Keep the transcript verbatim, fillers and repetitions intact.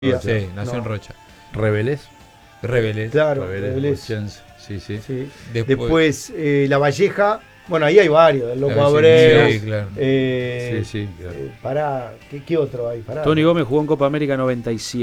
Sí, nació no. en Rocha. Rebelés. Rebelés. Claro, Rebelés. Rebelés. Bochiense. Sí, sí. Sí. Después- Después, eh, La Valleja. Bueno, ahí hay varios. El Loco La Valleja, Abreu. sí, claro. eh, Sí, sí, claro. eh, pará, ¿qué, qué otro hay? Pará. Tony Gómez jugó en Copa América noventa y siete.